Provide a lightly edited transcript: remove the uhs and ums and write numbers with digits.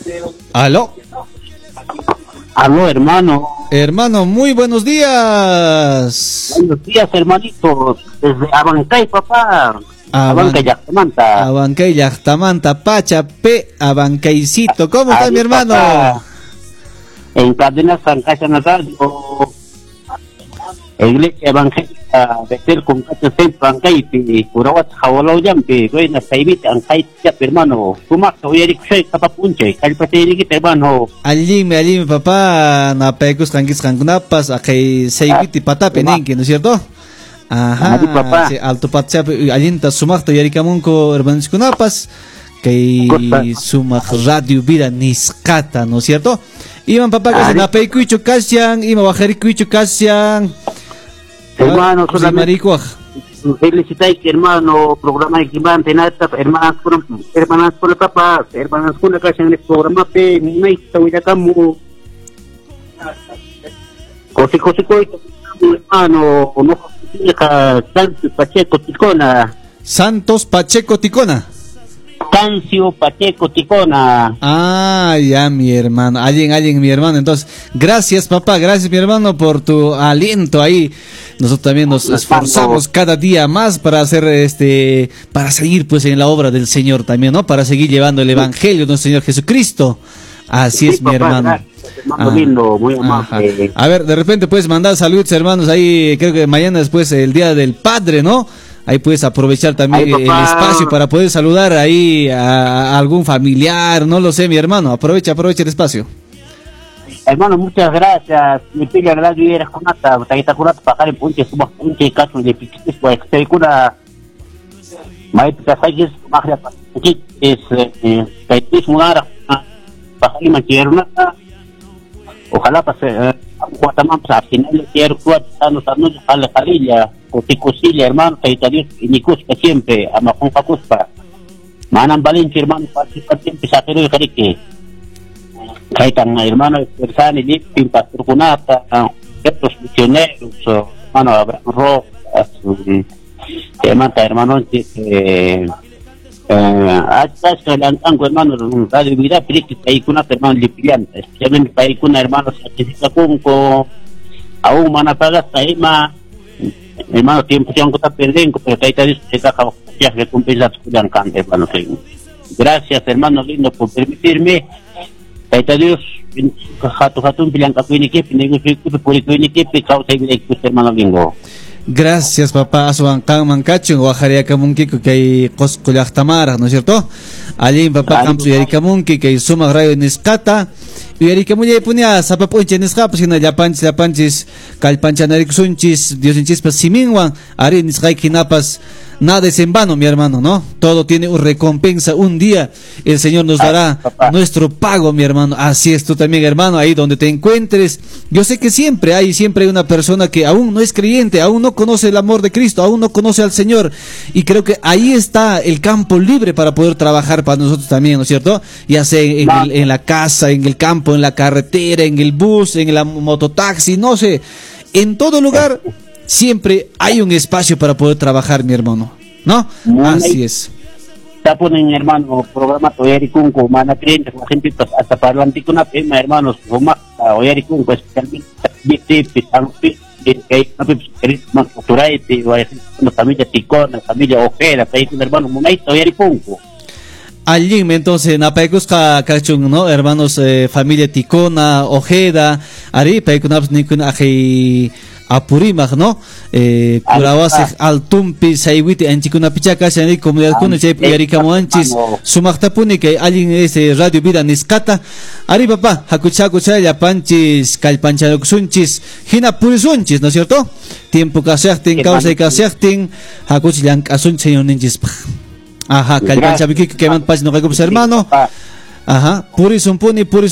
Aló. Aló, hermano. Hermano, muy buenos días. Buenos días, hermanitos. Desde Abancay, papá. Abancay, Yactamanta. Abancay, Yactamanta, Pacha, Abancaycito. ¿Cómo está, mi hermano? Papá. En Cadena San Casa Radio. Iglesia Evangélica Betel con Cacho Centro Ancay, Curawat Jawalo Yampi, Buena Saibit, Ancay, hermano. Sumak, Oyerik Shay, Capapunche, Calpateri, hermano. Allí, papá, Napecus, Canquis, Cangunapas, Akay, Saibit, Patape, Nenki, ¿no es cierto? Ajá, papá. Alto Patsap, Allinta, Sumak, Yarikamunko, Hermanos Cunapas, que Sumak Radio Vida Niscata, ¿no es cierto? Iban papá, que se Napeicuicho Kasian, Ima Bajericuicho Kasian. Hermano, solamente felicitáis, hermano, programa de Quimante, hermanas con la papá, hermanas con la casa en el programa de Meista, Huiracamu, José, hermano, no, Santos Pacheco Ticona. Santos Pacheco Ticona. Cancio Pacheco Ticona. Ah, ya, mi hermano. Alguien, mi hermano. Entonces, gracias, papá. Gracias, mi hermano, por tu aliento ahí. Nosotros también nos esforzamos cada día más para hacer para seguir pues en la obra del Señor también, ¿no? Para seguir llevando el evangelio de nuestro Señor Jesucristo. Así es, mi hermano. Gracias, hermano lindo, muy amable. A ver, de repente puedes mandar saludos, hermanos, ahí. Creo que mañana después el Día del Padre, ¿no? Ahí puedes aprovechar también el espacio para poder saludar ahí a algún familiar, no lo sé, mi hermano. Aprovecha el espacio. Hermano, muchas gracias. Mi pila verdad yo era con ata, taita curata pagar en punche, suba punche caso de piquitis pues te cura. Maite sayes magia aquí es kaitis mudar pagar y manchierna. Ojalá pase Guatemala al final quiero cuatro nos a la familia. Coticosilla, hermano, Taitarius y Nicusca siempre, a Majonfa Cuspa. Manan Valencia, hermano, participación, Pisatero de Carique. Caitan, hermano, Persani, Lipin, Pastor Cunata, otros misioneros, hermano, Abraham Rojas, hermano, hasta el antango, hermano, Radio Vida, Piriquis, Paicuna, hermano, Lipianta, especialmente Paicuna, hermano, Sachica Cunco, aún Manapagas, Taima. Hermano, tiempo que está perdiendo, pero ahí está ya recompensa hermano. Gracias, hermano lindo, por permitirme. Ahí está Dios, Hatun Pilanca Cuiniquip, Neguficup, Puricuiniquip, causa y hermano lindo. Gracias, papá. Asuan Kang Mancacho, Guajaria Camunquico, que hay Coscolachtamara, ¿no es cierto? Allí, papá, Campos y Aricamunqui, que hay Suma Radio Niscata. Y Aricamuña puña, Zapapunche Niscapa, sino Yapanchis, Calpanchanarik Sunchis, Dios en chispas, Siminwan, Ari Niscay Kinapas. Nada es en vano, mi hermano, ¿no? Todo tiene una recompensa. Un día el Señor nos dará nuestro pago, mi hermano. Así es tú también, hermano, ahí donde te encuentres. Yo sé que siempre hay una persona que aún no es creyente, aún no conoce el amor de Cristo, aún no conoce al Señor. Y creo que ahí está el campo libre para poder trabajar para nosotros también, ¿no es cierto? Ya sea en la casa, en el campo, en la carretera, en el bus, en la mototaxi, no sé. En todo lugar siempre hay un espacio para poder trabajar, mi hermano, ¿no? Así es. Está ponen, hermano, programa Oyaricunco, mana clientes, la gente hasta parlante con una pena, hermanos, como Oyaricunco, especialmente, familia Ticona, familia Ojeda, hermano, Monaito, Oyaricunco. Allí, entonces, Napaycusca, Cachung, ¿no? Hermanos, familia Ticona, Ojeda, Ari, Paycunabs, Nikun, Aji, Apurimag, ¿no? Curawasig, Altumpi, Saiwiti, Anchicuna Pichaca, Shani, Comunidad Cunche, Yarikamuanchis, Sumachtapuni, que alguien Radio Vida Niscata, Ari, papá, Hakuchakucha, Yapanchis, Calpancharoxunchis, Hina Purisunchis, ¿no es cierto? Tiempo Casachtin, causa y Casachtin, Hakuchilan, Asunche, Yoninchis. Ajá, Calpanchabiki, que man pas no hermano. Ajá, Purisun Puni, Puris.